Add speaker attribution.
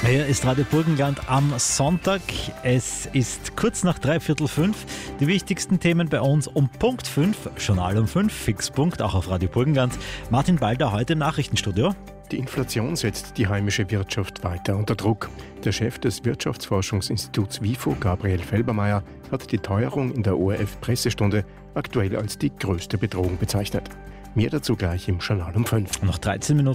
Speaker 1: Hier ist Radio Burgenland am Sonntag. Es ist kurz nach 5:15. Die wichtigsten Themen bei uns um Punkt 5, Journal um 5, Fixpunkt, auch auf Radio Burgenland. Martin Balder heute im Nachrichtenstudio.
Speaker 2: Die Inflation setzt die heimische Wirtschaft weiter unter Druck. Der Chef des Wirtschaftsforschungsinstituts WIFO, Gabriel Felbermayr, hat die Teuerung in der ORF-Pressestunde aktuell als die größte Bedrohung bezeichnet. Mehr dazu gleich im Journal um 5.
Speaker 1: Noch 13 Minuten.